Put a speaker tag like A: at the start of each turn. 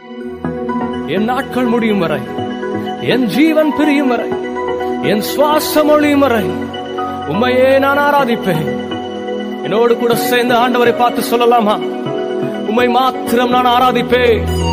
A: என் நாட்கள் முடியும் வரை, என் ஜீவன் பிரியும் வரை, என் சுவாசம் ஒழியும் வரை உம்மையே நான் ஆராதிப்பேன். என்னோடு கூட சேர்ந்து ஆண்டவரை பார்த்து சொல்லலாமா? உம்மை மாத்திரம் நான் ஆராதிப்பேன்.